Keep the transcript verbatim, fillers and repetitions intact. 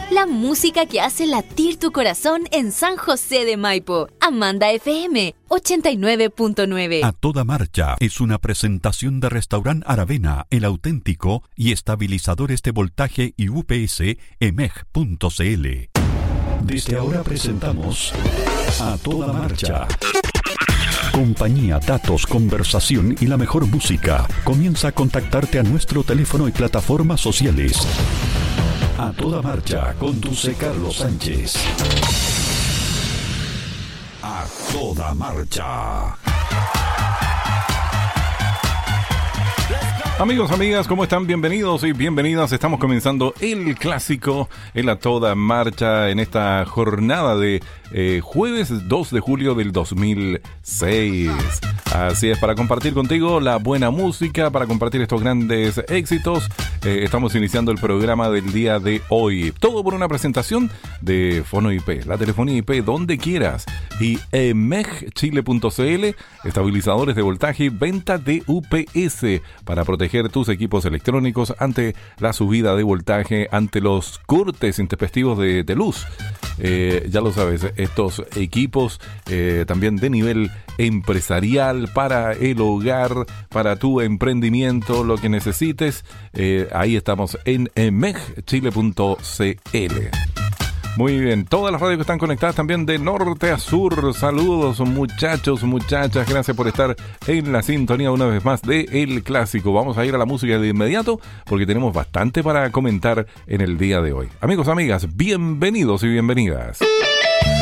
La música que hace latir tu corazón en San José de Maipo. Amanda F M ochenta y nueve punto nueve. A Toda Marcha es una presentación de Restaurant Aravena, El Auténtico y estabilizadores de voltaje y U P S E M E G punto C L. Desde ahora presentamos A Toda Marcha. Compañía, datos, conversación y la mejor música. Comienza a contactarte a nuestro teléfono y plataformas sociales. A Toda Marcha, conduce Carlos Sánchez. A Toda Marcha. Amigos, amigas, ¿cómo están? Bienvenidos y bienvenidas. Estamos comenzando el clásico en A Toda Marcha en esta jornada de eh, jueves dos de julio del dos mil seis. Así es, para compartir contigo la buena música, para compartir estos grandes éxitos. Eh, estamos iniciando el programa del día de hoy. Todo por una presentación de Fono I P, la telefonía I P donde quieras. Y E M E G Chile punto C L, estabilizadores de voltaje y venta de U P S para proteger tus equipos electrónicos ante la subida de voltaje, ante los cortes intempestivos de, de luz. Eh, ya lo sabes, estos equipos eh, también de nivel empresarial, para el hogar, para tu emprendimiento, lo que necesites, eh, ahí estamos en E M E G Chile punto C L. Muy bien, todas las radios que están conectadas también de norte a sur. Saludos muchachos, muchachas, gracias por estar en la sintonía una vez más de El Clásico. Vamos a ir a la música de inmediato porque tenemos bastante para comentar en el día de hoy. Amigos, amigas, bienvenidos y bienvenidas.